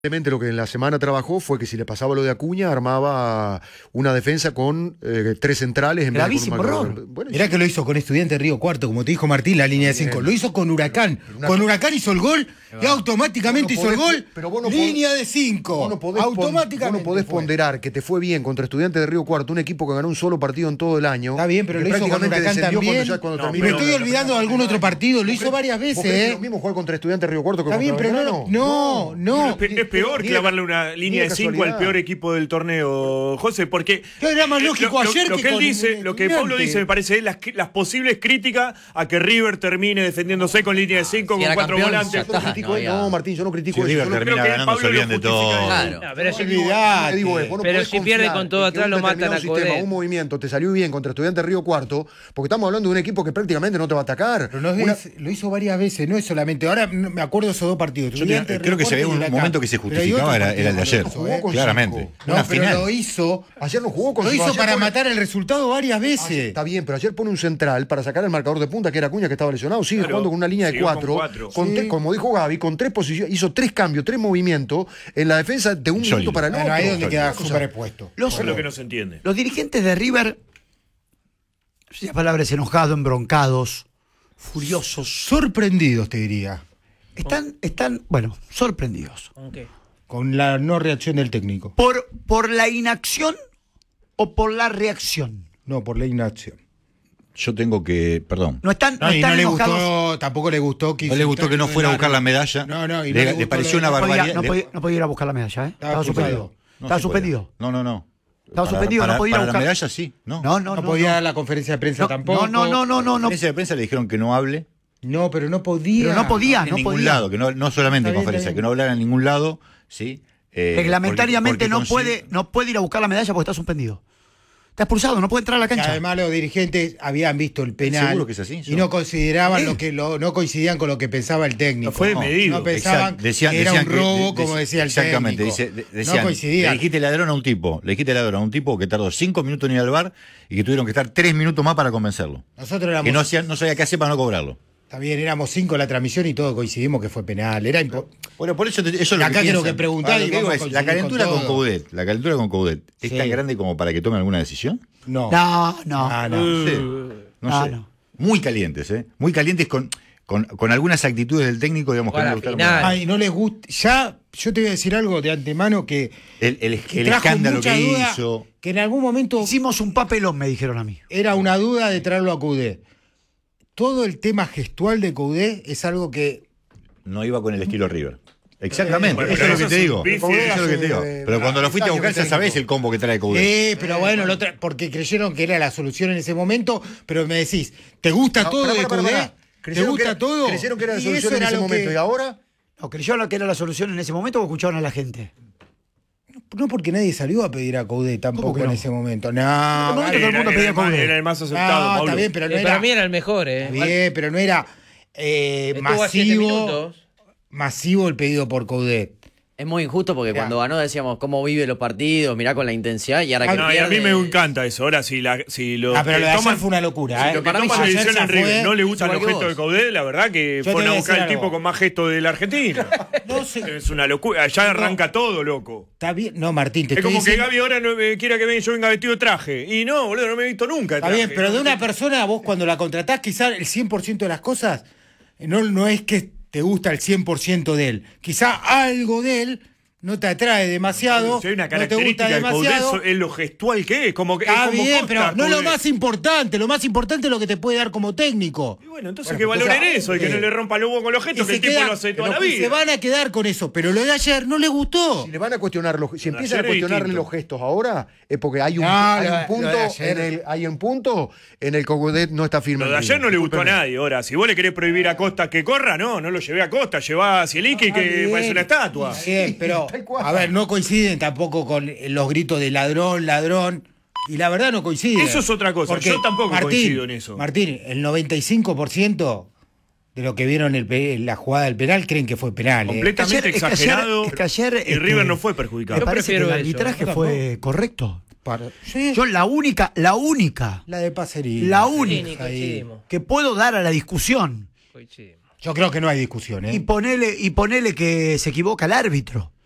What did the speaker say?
Lo que en la semana trabajó fue que si le pasaba lo de Acuña, armaba una defensa con 3 centrales en gravísimo vez de error. Bueno, Mirá que lo hizo con Estudiantes de Río Cuarto, como te dijo Martín, la línea de 5. Lo hizo con Huracán. Con Huracán hizo el gol y automáticamente hizo el gol. Pero vos no línea de 5. Vos no podés ponderar que te fue bien contra Estudiantes de Río Cuarto, un equipo que ganó un solo partido en todo el año. Está bien, pero lo hizo con Huracán también. Me estoy olvidando de algún otro partido. Lo hizo varias veces. ¿Es lo mismo jugar contra Estudiantes de Río Cuarto que Está bien, pero no. Es peor clavarle una línea de 5 al peor equipo del torneo, José, porque era más lógico ayer lo que él dice, lo que Pablo dice, me parece, las posibles críticas a que River termine defendiéndose con línea de 5 con 4 volantes. No, Martín, yo no critico si eso. River termina ganando, se olvidan de todo. Claro. Pero si pierde con todo atrás, lo matan a Codet. Un movimiento te salió bien contra Estudiantes de Río Cuarto, porque estamos hablando de un equipo que prácticamente no te va a atacar. Pero lo hizo varias veces, no es solamente. Ahora me acuerdo de esos 2 partidos. Yo creo que se ve un momento que se justificaba, era el de ayer. Claramente. No, pero lo hizo. Ayer no jugó con Lo hizo para matar el resultado varias veces. Está bien, pero ayer pone un central para sacar el marcador de punta, que era Acuña, que estaba lesionado. Sigue jugando con una línea de 4. Como dijo Gaby, con 3 posiciones. Hizo 3 cambios, 3 movimientos en la defensa de un minuto para el otro. Ahí es donde queda súper expuesto. Eso es lo que no se entiende. Los dirigentes de River, la palabra es enojados, embroncados, furiosos. Sorprendidos, te diría. Están, sorprendidos. ¿Con qué? Con la no reacción del técnico. ¿Por la inacción o por la reacción? No, por la inacción. Yo tengo que, perdón. No están no enojados. Gustó, tampoco le gustó que no le gustó que no fuera a buscar la medalla. Le pareció una barbaridad. No podía ir a buscar la medalla, ¿eh? Estaba suspendido. Estaba suspendido. No. Estaba suspendido, no podía ir a buscar. La medalla sí, no. No podía dar la conferencia de prensa tampoco. No. La conferencia de prensa le dijeron que no hable. No, pero no podía. Pero no podía. En ningún lado, que no solamente en conferencia, que no hablara en ningún lado, ¿sí? Reglamentariamente no puede ir a buscar la medalla porque está suspendido. Está expulsado, no puede entrar a la cancha. Además, los dirigentes habían visto el penal. Seguro que es así. Y no consideraban no coincidían con lo que pensaba el técnico. No fue medido. No pensaban que era un robo, como decía el técnico. Exactamente. Decían, no coincidían. Le dijiste ladrón a un tipo que tardó 5 minutos en ir al bar y que tuvieron que estar 3 minutos más para convencerlo. Nosotros éramos. Que no sabía qué hacer para no cobrarlo. Está bien, éramos 5 en la transmisión y todos coincidimos que fue penal. Bueno, por eso eso es lo acá que quiero que preguntar. La calentura con Coudet, ¿es tan grande como para que tome alguna decisión? No. Muy calientes, Muy calientes con algunas actitudes del técnico, digamos, que no le gustaron. Ay, no les gusta. Ya, yo te voy a decir algo de antemano que. El escándalo que hizo. Que en algún momento. Hicimos un papelón, me dijeron a mí. Era una duda de traerlo a Coudet. Todo el tema gestual de Coudet es algo que. No iba con el estilo River. Exactamente, eso es lo que te digo. Pero cuando lo fuiste a buscar ya sabés el combo que trae Coudet. Pero bueno, porque creyeron que era la solución en ese momento, pero me decís, ¿te gusta todo de Coudet? ¿Te gusta todo? ¿Creyeron que era la solución en ese momento y ahora? No, ¿creyeron que era la solución en ese momento o escucharon a la gente? No, porque nadie salió a pedir a Coudet tampoco en ese momento. No, todo el mundo pedía a Coudet. Era el más aceptado, Pablo. Está bien, pero no era. Para mí era el mejor, Está bien, pero no era masivo el pedido por Coudet. Es muy injusto porque cuando ganó decíamos cómo vive los partidos, mirá con la intensidad y ahora que y a mí me encanta eso. Ahora si lo pero lo de ayer fue una locura. Si lo que toman decisión en River no le gustan los gestos de Coudet, la verdad que fueron a buscar el tipo con más gestos de la Argentina. No sé. Es una locura. Allá arranca todo, loco. Está bien. No, Martín, te es estoy como diciendo... que Gaby ahora quiera que yo venga vestido de traje. Y no, boludo, no me he visto nunca de traje. Está bien, pero de una persona, vos cuando la contratás, quizás el 100% de las cosas no es que te gusta el 100% de él. Quizá algo de él no te atrae demasiado, si hay una no te gusta demasiado. Es lo gestual que es, como que está como bien, Costa, pero no es lo más importante es lo que te puede dar como técnico. Y bueno, entonces que valoren eso y que no le rompa el huevo con los gestos, que el tipo lo hace toda la vida. Se van a quedar con eso, pero lo de ayer no le gustó. Si le van a cuestionar si empiezan a cuestionarle los gestos ahora, es porque hay un punto en el que Coudet no está firme. Lo de ayer no le gustó a nadie. Ahora, si vos le querés prohibir a Costa que corra, no lo llevé a Costa, llevá a Cieliski que parece una estatua. Bien, pero a ver, no coinciden tampoco con los gritos de ladrón, y la verdad no coinciden. Eso es otra cosa, yo tampoco coincido en eso. Martín, el 95% de lo que vieron la jugada del penal creen que fue penal. Completamente exagerado. Es que ayer y River no fue perjudicado. Me parece que el arbitraje fue correcto. Sí. Yo la única. La de Pacerini. La única que puedo dar a la discusión. Yo creo que no hay discusión, Y ponele que se equivoca el árbitro.